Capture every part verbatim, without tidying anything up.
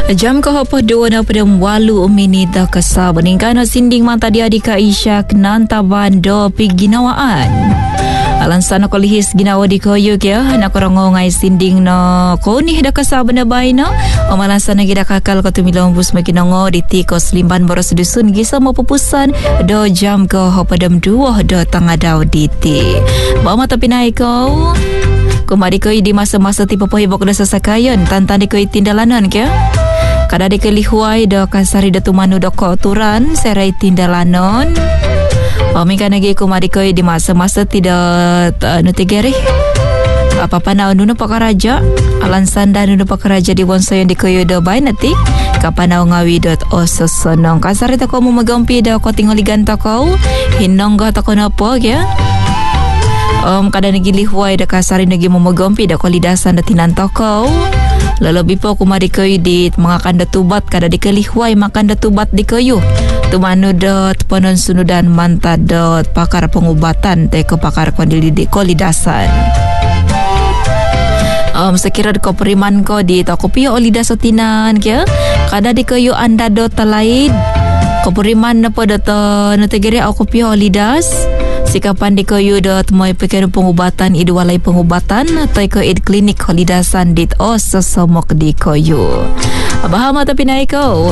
Jam ke hapa dua na pada walu minit dah kesah beningkan sinding mata dia di Isyak nanta bando piginawaan. Alan sana ko lihis ginawa di koyo kya na korongo ngai sinding no koni dah kesah benda baina omalan sana gida kakal ko tumilong bus makinongo di tikos limban boros dusun gisa mo pupusan do jam ke hapa dam dua do tangah daw diti. Bawa mata pinai ko kumari ko di masa-masa tipe pohibok da sasakayon tantan di ko tindalanan kya. Kada di kelihuai do kasari datu manu do koturan serai tindalanon. Pamika nagi kumari ko di masa-masa tidak uh, nutigeri. Apa-apa na nuno pakaraja alan sanda nuno pakaraja di wonsoyon di koyo do bay nati kapanaw ngawi dot ososonong kasari ta ko mo magampi do ko tingoligan ta ko hinonggo ta ko na po kya. Um, kada nagi lihuai da kasari nagi mo magampi da ko lidasan da tinantoko. Lalabi po kumari kayo di mga kanda tubat kada di kalihuay makanda tubat di kayo tumano dot panon sunudan manta dot pakar pengobatan te ko pakar kondili kolidasan. Um, sekira ko periman ko di toko pio olidas otinan kya kada di kayo anda dot talaid ko periman na po dot nategere ako pio olidas sikapan di kayo dot moy pekan pengobatan idwalay pengobatan atau ko id klinik holidasan dit o sosomok di kayo. Abahama tapi naik ko.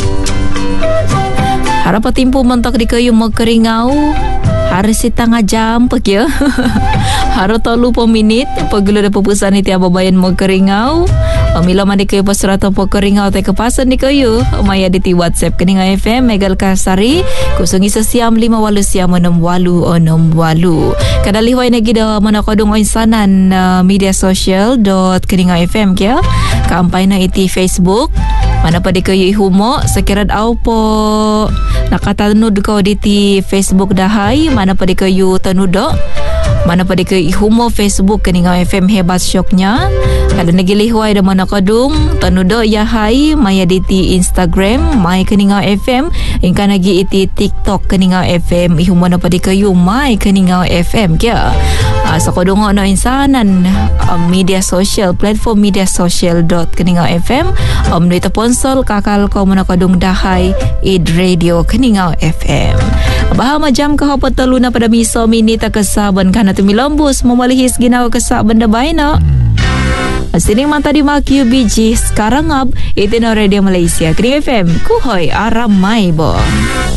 Harap timpu mentok di kayo magkeringau. Harus si tengah jam pekya. Harap tolu po minit pagula da pupusan iti ababayan magkeringau. Pamila man di kayo pasurato po keringau tay kepasan di kayo. Maya di ti WhatsApp Kaninga F M Megal Kasari kusung isa siam lima walu siam enam walu enam walu. Kadaliway na gida manakodong oinsanan uh, media social dot Kaninga F M kya. Kampay na iti Facebook. Mana pa di kayo ihumo sekirad aw po nakatanud ko di ti Facebook dahay. Mana pa di kayo tanudo. Mana pa di kayo ihumo Facebook Kaninga F M hebat syoknya. Kada nagilihuay da mana kadung tanudo yahay maya di ti Instagram may Kaninga F M ingka nagi iti TikTok Kaninga F M ihumo na pa di kayo may Kaninga F M kya. Uh, sa kadung no insanan uh, media social platform media social dot Kaninga F M um dito ponsol kakal ko mana kadung dahay id radio Kaninga F M. Bahama jam kahapon telu na pada miso minita kasaban kana tumilambus mamalihis ginawa kasaban da bayna. Sining manta di Q B G sekarang ab itu no radio Malaysia Kaninga F M kuhoy aramay bo.